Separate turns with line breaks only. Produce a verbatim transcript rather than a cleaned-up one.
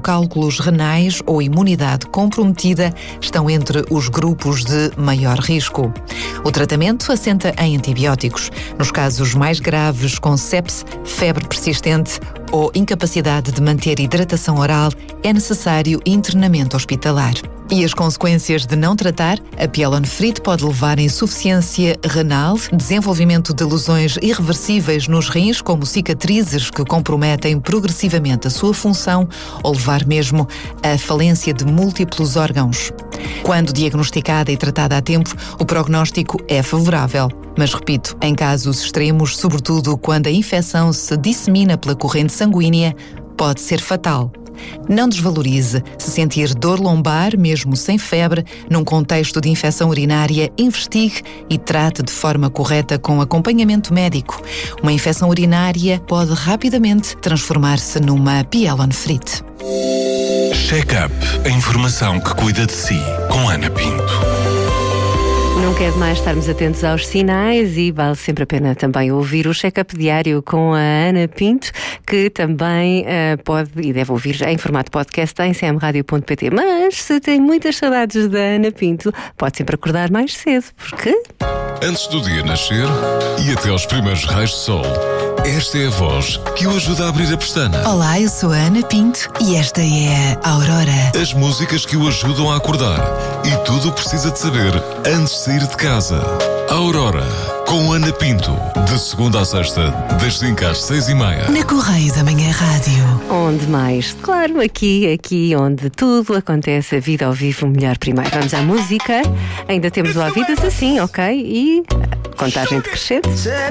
cálculos renais ou imunidade comprometida estão entre os grupos de maior risco. O tratamento assenta em antibióticos. Nos casos mais graves, com sepse, febre persistente ou incapacidade de manter hidratação oral, é necessário internamento hospitalar. E as consequências de não tratar? A pielonefrite pode levar a insuficiência renal, desenvolvimento de lesões irreversíveis nos rins, como cicatrizes que comprometem progressivamente a sua função, ou levar mesmo à falência de múltiplos órgãos. Quando diagnosticada e tratada a tempo, o prognóstico é favorável. Mas, repito, em casos extremos, sobretudo quando a infecção se dissemina pela corrente sanguínea, pode ser fatal. Não desvalorize. Se sentir dor lombar, mesmo sem febre, num contexto de infecção urinária, investigue e trate de forma correta com acompanhamento médico. Uma infecção urinária pode rapidamente transformar-se numa pielonefrite.
Check-up. A informação que cuida de si. Com Ana Pinto.
Nunca é demais estarmos atentos aos sinais e vale sempre a pena também ouvir o check-up diário com a Ana Pinto, que também uh, pode e deve ouvir em formato podcast em c m radio ponto p t. Mas se tem muitas saudades da Ana Pinto, pode sempre acordar mais cedo, porque...
Antes do dia nascer e até aos primeiros raios de sol, esta é a voz que o ajuda a abrir a pestana.
Olá, eu sou a Ana Pinto e esta é a Aurora.
As músicas que o ajudam a acordar e tudo o que precisa de saber antes de sair de casa. Aurora, com Ana Pinto, de segunda a sexta, das cinco às seis e meia.
Na Correio da Manhã Rádio.
Onde mais? Claro, aqui, aqui onde tudo acontece, a vida ao vivo, melhor primeiro. Vamos à música. Ainda temos o Há Vidas Assim, ok? E contagem decrescente.